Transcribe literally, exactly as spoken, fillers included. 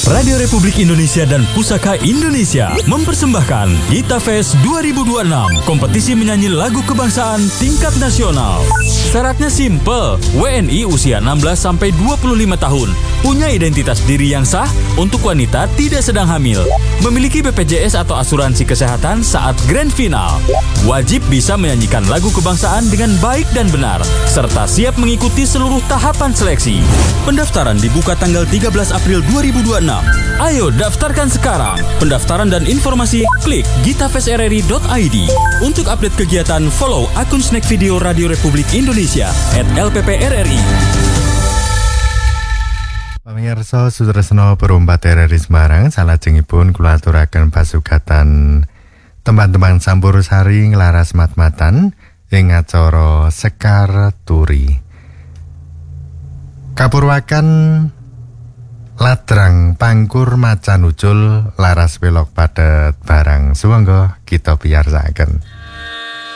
Radio Republik Indonesia dan Pusaka Indonesia mempersembahkan Gita Fest dua ribu dua puluh enam, kompetisi menyanyi lagu kebangsaan tingkat nasional. Syaratnya simple, W N I usia enam belas sampai dua puluh lima tahun, punya identitas diri yang sah, untuk wanita tidak sedang hamil, memiliki B P J S atau asuransi kesehatan saat grand final, wajib bisa menyanyikan lagu kebangsaan dengan baik dan benar, serta siap mengikuti seluruh tahapan seleksi. Pendaftaran dibuka tanggal tiga belas April dua ribu dua puluh enam. Ayo daftarkan sekarang. Pendaftaran dan informasi klik gitafestrri dot i d. Untuk update kegiatan follow akun Snack Video Radio Republik Indonesia at L P P R R I. Pamirsa Sutresno Perumpat R R I Semarang, salajengipun kula aturaken pasugatan teman-teman Sampurusari nglaras mat-matan ing acara Sekar Turi. Kapurwakan ladrang pangkur macan ucul laras belok padet barang suwangga kita piyarsakaken.